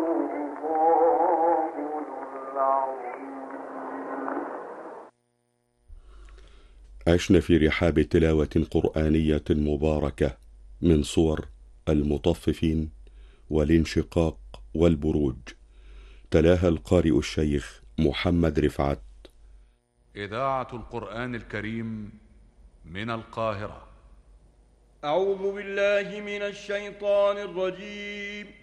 عشنا في رحاب تلاوة قرآنية مباركة من صور المطففين والانشقاق والبروج، تلاها القارئ الشيخ محمد رفعت. إذاعة القرآن الكريم من القاهرة. أعوذ بالله من الشيطان الرجيم.